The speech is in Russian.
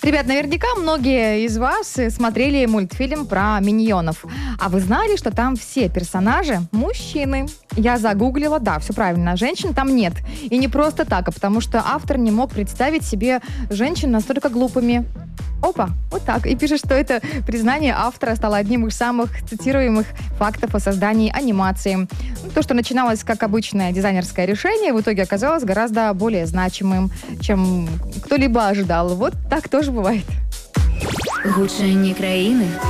Ребят, наверняка многие из вас смотрели мультфильм про миньонов. А вы знали, что там все персонажи мужчины? Я загуглила, да, все правильно, женщин там нет. И не просто так, а потому что автор не мог представить себе женщин настолько глупыми. Опа, вот так. И пишет, что это признание автора стало одним из самых цитируемых фактов о создании анимации. То, что начиналось как обычное дизайнерское решение, в итоге оказалось гораздо более значимым, чем кто-либо ожидал. Вот так тоже бывает. Гучання країни